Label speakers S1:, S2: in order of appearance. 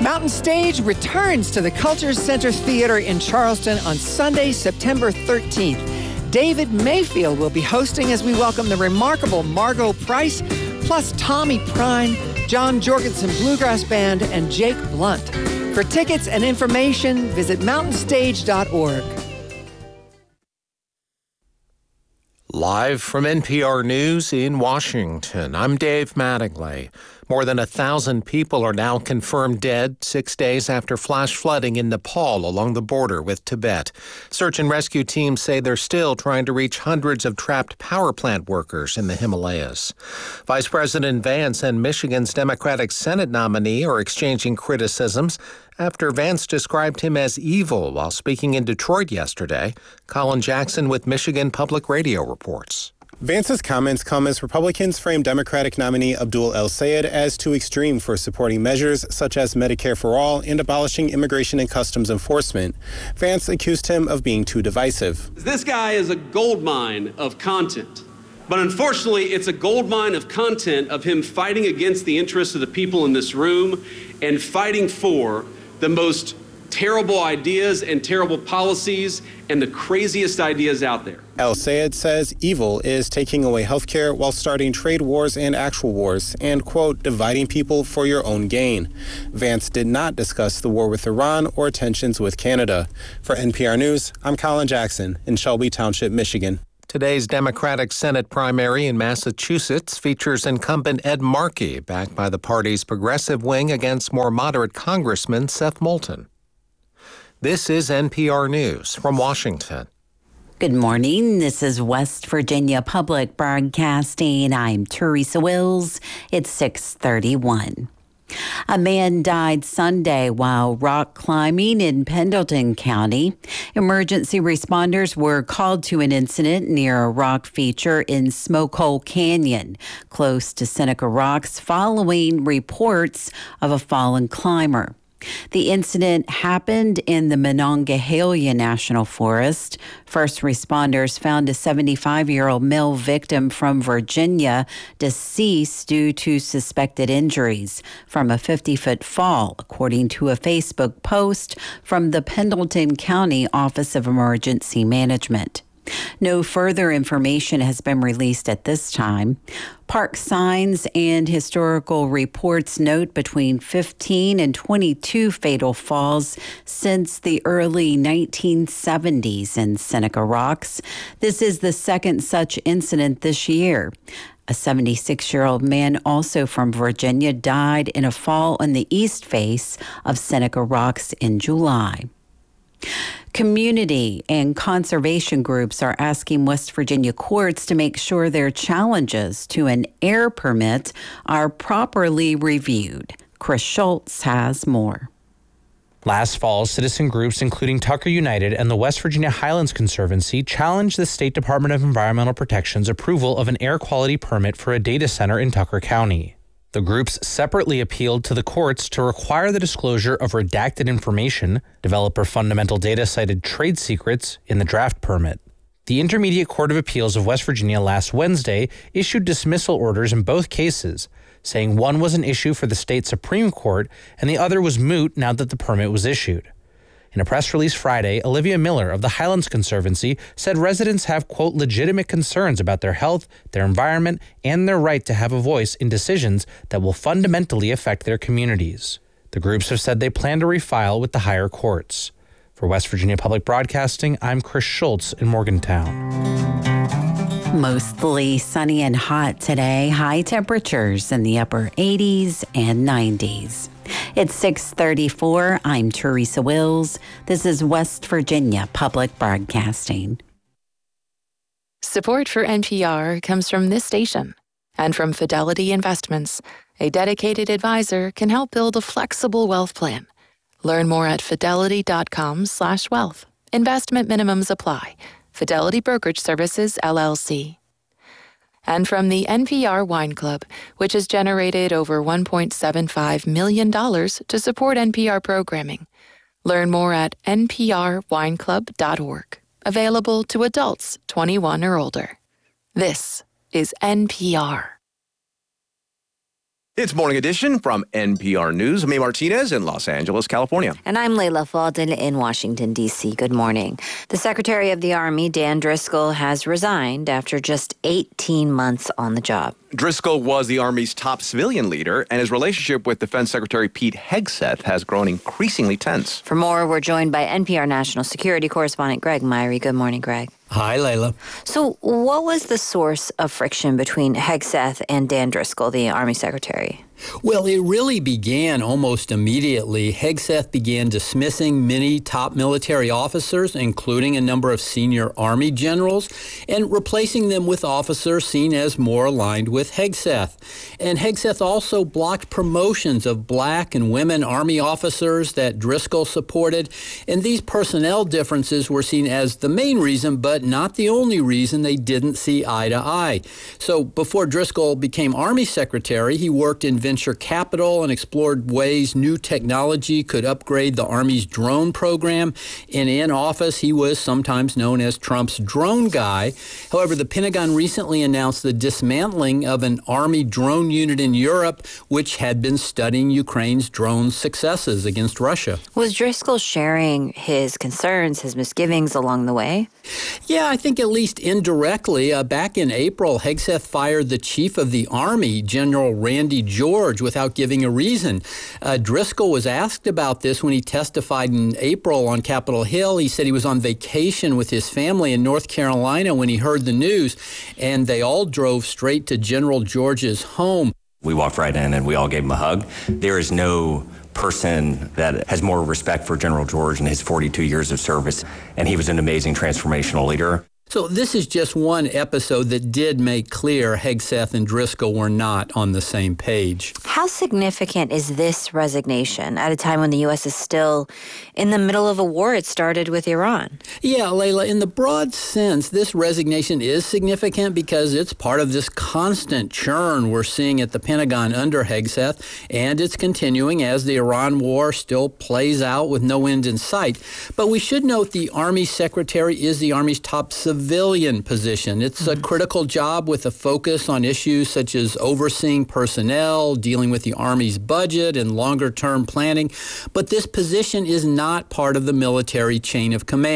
S1: Mountain Stage returns to the Culture Center Theater in Charleston on Sunday, September 13th. David Mayfield will be hosting as we welcome the remarkable Margot Price, plus Tommy Prine, John Jorgensen Bluegrass Band, and Jake Blunt. For tickets and information, visit mountainstage.org.
S2: Live from NPR News in Washington, I'm Dave Mattingly. More than 1,000 people are now confirmed dead 6 days after flash flooding in Nepal along the border with Tibet. Search and rescue teams say they're still trying to reach hundreds of trapped power plant workers in the Himalayas. Vice President Vance and Michigan's Democratic Senate nominee are exchanging criticisms after Vance described him as evil while speaking in Detroit yesterday. Colin Jackson with Michigan Public Radio reports.
S3: Vance's comments come as Republicans frame Democratic nominee Abdul El-Sayed as too extreme for supporting measures such as Medicare for All and abolishing immigration and customs enforcement. Vance accused him of being too divisive.
S4: This guy is a goldmine of content. But unfortunately, it's a goldmine of content of him fighting against the interests of the people in this room and fighting for the most terrible ideas and terrible policies and the craziest ideas out there.
S3: El-Sayed says evil is taking away health care while starting trade wars and actual wars and, quote, dividing people for your own gain. Vance did not discuss the war with Iran or tensions with Canada. For NPR News, I'm Colin Jackson in Shelby Township, Michigan.
S2: Today's Democratic Senate primary in Massachusetts features incumbent Ed Markey, backed by the party's progressive wing against more moderate Congressman Seth Moulton. This is NPR News from Washington.
S5: Good morning. This is West Virginia Public Broadcasting. I'm Teresa Wills. It's 6:31. A man died Sunday while rock climbing in Pendleton County. Emergency responders were called to an incident near a rock feature in Smokehole Canyon, close to Seneca Rocks, following reports of a fallen climber. The incident happened in the Monongahela National Forest. First responders found a 75-year-old male victim from Virginia deceased due to suspected injuries from a 50-foot fall, according to a Facebook post from the Pendleton County Office of Emergency Management. No further information has been released at this time. Park signs and historical reports note between 15 and 22 fatal falls since the early 1970s in Seneca Rocks. This is the second such incident this year. A 76-year-old man, also from Virginia, died in a fall on the east face of Seneca Rocks in July. Community and conservation groups are asking West Virginia courts to make sure their challenges to an air permit are properly reviewed. Chris Schultz has more.
S6: Last fall, citizen groups including Tucker United and the West Virginia Highlands Conservancy challenged the State Department of Environmental Protection's approval of an air quality permit for a data center in Tucker County. The groups separately appealed to the courts to require the disclosure of redacted information, developer fundamental data cited trade secrets, in the draft permit. The Intermediate Court of Appeals of West Virginia last Wednesday issued dismissal orders in both cases, saying one was an issue for the state Supreme Court and the other was moot now that the permit was issued. In a press release Friday, Olivia Miller of the Highlands Conservancy said residents have, quote, legitimate concerns about their health, their environment, and their right to have a voice in decisions that will fundamentally affect their communities. The groups have said they plan to refile with the higher courts. For West Virginia Public Broadcasting, I'm Chris Schultz in Morgantown.
S5: Mostly sunny and hot today. High temperatures in the upper 80s and 90s. It's 6:34. I'm Teresa Wills. This is West Virginia Public Broadcasting.
S7: Support for NPR comes from this station and from Fidelity Investments. A dedicated advisor can help build a flexible wealth plan. Learn more at fidelity.com/wealth. Investment minimums apply. Fidelity Brokerage Services, LLC. And from the NPR Wine Club, which has generated over $1.75 million to support NPR programming. Learn more at nprwineclub.org. Available to adults 21 or older. This is NPR.
S8: It's Morning Edition from NPR News. I'm May Martinez in Los Angeles, California.
S9: And I'm Layla Faldin in Washington, D.C. Good morning. The Secretary of the Army, Dan Driscoll, has resigned after just 18 months on the job.
S8: Driscoll was the Army's top civilian leader, and his relationship with Defense Secretary Pete Hegseth has grown increasingly tense.
S9: For more, we're joined by NPR National Security Correspondent Greg Myrie. Good morning, Greg.
S10: Hi, Layla.
S9: So what was the source of friction between Hegseth and Dan Driscoll, the Army Secretary?
S10: Well, it really began almost immediately. Hegseth began dismissing many top military officers, including a number of senior Army generals, and replacing them with officers seen as more aligned with Hegseth. And Hegseth also blocked promotions of black and women Army officers that Driscoll supported. And these personnel differences were seen as the main reason, but not the only reason they didn't see eye to eye. So before Driscoll became Army Secretary, he worked in venture capital and explored ways new technology could upgrade the Army's drone program. And in office, he was sometimes known as Trump's drone guy. However, the Pentagon recently announced the dismantling of an Army drone unit in Europe, which had been studying Ukraine's drone successes against Russia.
S9: Was Driscoll sharing his concerns, his misgivings along the way?
S10: Yeah, I think at least indirectly. Back in April, Hegseth fired the chief of the Army, General Randy George, without giving a reason. Driscoll was asked about this when he testified in April on Capitol Hill. He said he was on vacation with his family in North Carolina when he heard the news, and they all drove straight to General George's home.
S11: We walked right in and we all gave him a hug. There is no person that has more respect for General George and his 42 years of service, and he was an amazing transformational leader.
S10: So this is just one episode that did make clear Hegseth and Driscoll were not on the same page.
S9: How significant is this resignation at a time when the U.S. is still in the middle of a war it started with Iran?
S10: Yeah, Layla, in the broad sense, this resignation is significant because it's part of this constant churn we're seeing at the Pentagon under Hegseth, and it's continuing as the Iran war still plays out with no end in sight. But we should note the Army Secretary is the Army's top civilian position. It's a critical job with a focus on issues such as overseeing personnel, dealing with the Army's budget and longer-term planning. But this position is not part of the military chain of command.